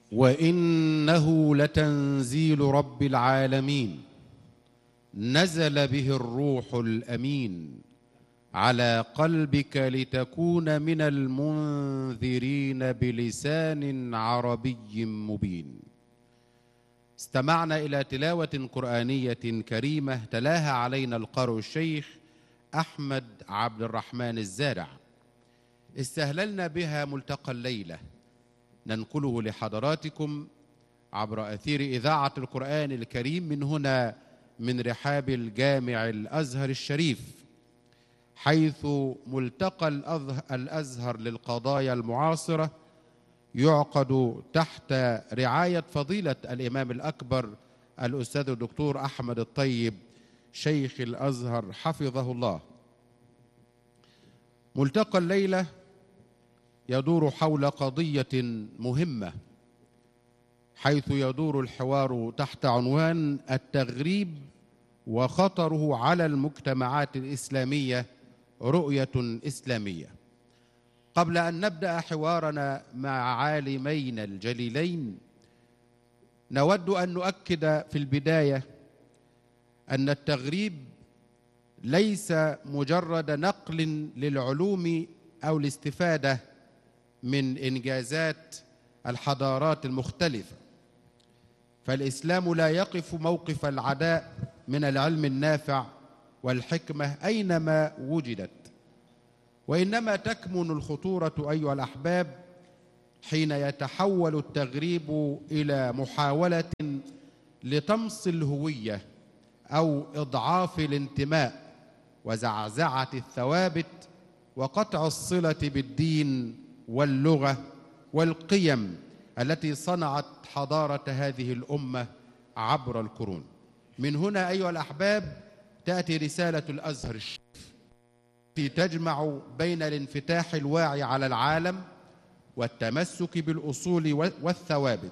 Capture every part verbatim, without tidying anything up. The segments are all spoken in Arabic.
وإنه لتنزيل رب العالمين نزل به الروح الأمين على قلبك لتكون من المنذرين بلسان عربي مبين. استمعنا إلى تلاوة قرآنية كريمة تلاها علينا القارئ الشيخ أحمد عبد الرحمن الزارع، استهللنا بها ملتقى الليلة ننقله لحضراتكم عبر أثير إذاعة القرآن الكريم من هنا من رحاب الجامع الأزهر الشريف، حيث ملتقى الأزهر للقضايا المعاصرة يعقد تحت رعاية فضيلة الإمام الأكبر الأستاذ الدكتور أحمد الطيب شيخ الأزهر حفظه الله. ملتقى الليلة يدور حول قضية مهمة، حيث يدور الحوار تحت عنوان التغريب وخطره على المجتمعات الإسلامية رؤية إسلامية. قبل أن نبدأ حوارنا مع عالمين الجليلين، نود أن نؤكد في البداية أن التغريب ليس مجرد نقل للعلوم أو الاستفادة من إنجازات الحضارات المختلفة، فالإسلام لا يقف موقف العداء من العلم النافع والحكمة أينما وجدت، وإنما تكمن الخطورة أيها الأحباب حين يتحول التغريب إلى محاولة لطمس الهوية أو إضعاف الانتماء وزعزعة الثوابت وقطع الصلة بالدين واللغة والقيم التي صنعت حضارة هذه الأمة عبر القرون. من هنا أيها الأحباب تأتي رسالة الأزهر الشريف التي تجمع بين الانفتاح الواعي على العالم والتمسك بالأصول والثوابت،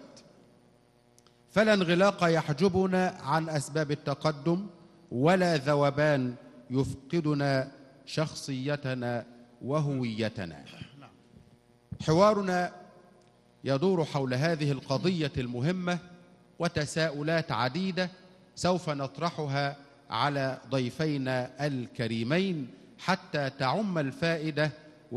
فلا انغلاق يحجبنا عن أسباب التقدم ولا ذوبان يفقدنا شخصيتنا وهويتنا. حوارنا يدور حول هذه القضية المهمة وتساؤلات عديدة سوف نطرحها على ضيفينا الكريمين حتى تعم الفائدة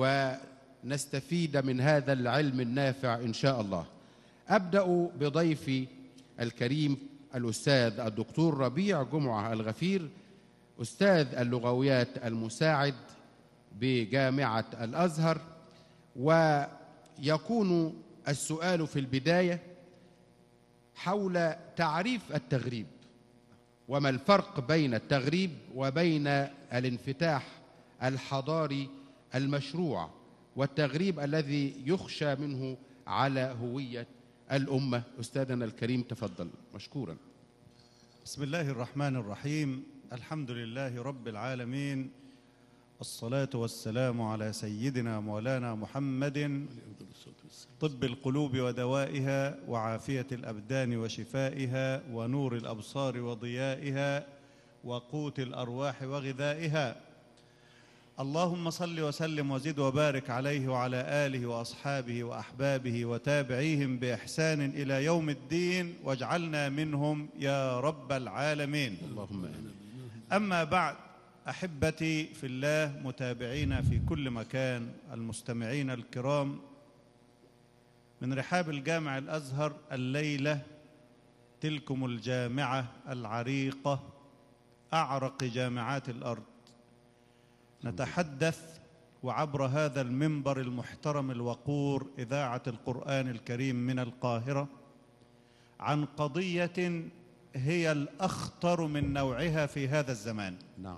ونستفيد من هذا العلم النافع إن شاء الله. أبدأ بضيفي الكريم الأستاذ الدكتور ربيع جمعة الغفير، أستاذ اللغويات المساعد بجامعة الأزهر. ويكون السؤال في البداية حول تعريف التغريب، وما الفرق بين التغريب وبين الانفتاح الحضاري المشروع والتغريب الذي يخشى منه على هوية الأمة. أستاذنا الكريم تفضل مشكورا. بسم الله الرحمن الرحيم، الحمد لله رب العالمين، الصلاة والسلام على سيدنا مولانا محمد طب القلوب ودوائها وعافية الأبدان وشفائها ونور الأبصار وضيائها وقوت الأرواح وغذائها. اللهم صل وسلم وزد وبارك عليه وعلى آله وأصحابه وأحبابه وتابعيهم بإحسان إلى يوم الدين، واجعلنا منهم يا رب العالمين. اللهم آمين. أما بعد، أحبتي في الله متابعينا في كل مكان، المستمعين الكرام، من رحاب الجامع الأزهر الليلة تلكم الجامعة العريقة أعرق جامعات الأرض، نتحدث وعبر هذا المنبر المحترم الوقور إذاعة القرآن الكريم من القاهرة عن قضية هي الأخطر من نوعها في هذا الزمان. نعم.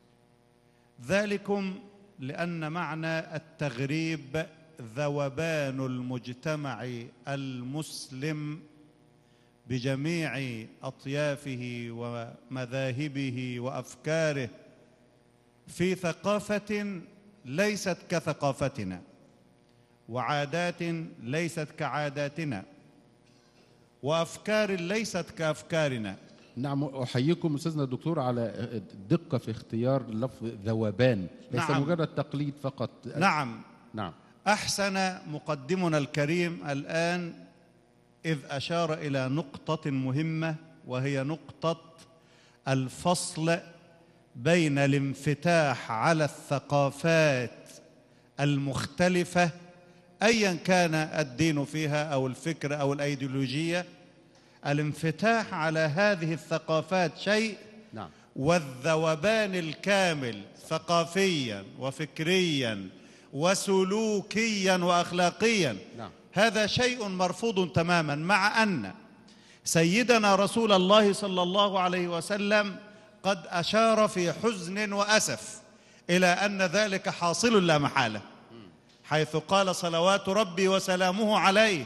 ذلكم لأن معنى التغريب ذوبان المجتمع المسلم بجميع أطيافه ومذاهبه وأفكاره في ثقافة ليست كثقافتنا، وعادات ليست كعاداتنا، وأفكار ليست كأفكارنا. نعم، أحييكم أستاذنا الدكتور على الدقة في اختيار لفظ ذوبان، ليس نعم. مجرد تقليد فقط. نعم نعم. أحسن مقدمنا الكريم الآن إذ أشار إلى نقطة مهمة، وهي نقطة الفصل بين الانفتاح على الثقافات المختلفة أيا كان الدين فيها أو الفكر أو الأيديولوجية. الانفتاح على هذه الثقافات شيء، نعم. والذوبان الكامل ثقافيا وفكريا وسلوكيا وأخلاقيا، نعم. هذا شيء مرفوض تماما، مع أن سيدنا رسول الله صلى الله عليه وسلم قد أشار في حزن وأسف إلى أن ذلك حاصل لا محالة، حيث قال صلوات ربي وسلامه عليه: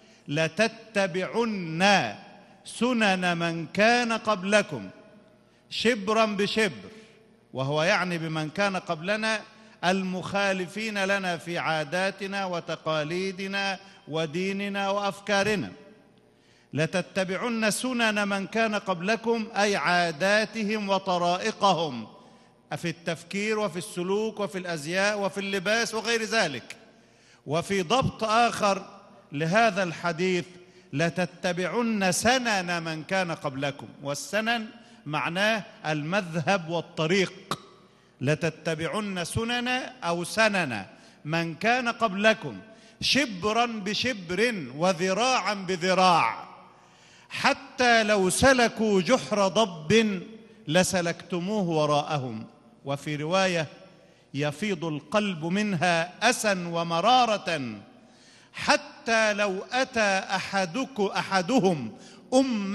لتتبعن سنن من كان قبلكم شبرا بشبر، وهو يعني بمن كان قبلنا المخالفين لنا في عاداتنا وتقاليدنا وديننا وأفكارنا. لتتبعن سنن من كان قبلكم أي عاداتهم وطرائقهم في التفكير وفي السلوك وفي الأزياء وفي اللباس وغير ذلك. وفي ضبط آخر لهذا الحديث: لتتبعن سنن من كان قبلكم، والسنن معناه المذهب والطريق. لتتبعن سنن أو سنن من كان قبلكم شبرا بشبر وذراعا بذراع، حتى لو سلكوا جحر ضب لسلكتموه وراءهم. وفي رواية: يفيض القلب منها أسا ومرارة، حتى لو أتى أحدك أحدهم أم